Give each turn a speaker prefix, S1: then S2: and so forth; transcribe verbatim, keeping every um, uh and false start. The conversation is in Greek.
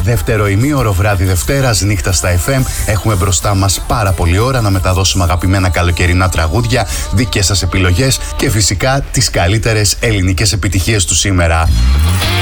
S1: Δεύτερο ημίωρο, βράδυ Δευτέρας, νύχτα στα εφ εμ. Έχουμε μπροστά μας πάρα πολλή ώρα να μεταδώσουμε αγαπημένα καλοκαιρινά τραγούδια, δικές σας επιλογές και φυσικά τις καλύτερες ελληνικές επιτυχίες του σήμερα.